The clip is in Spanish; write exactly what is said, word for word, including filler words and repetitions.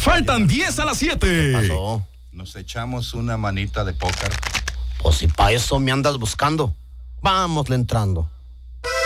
Faltan diez a las siete. ¿Qué pasó? Nos echamos una manita de póker. Pues si pa' eso me andas buscando. Vámosle entrando.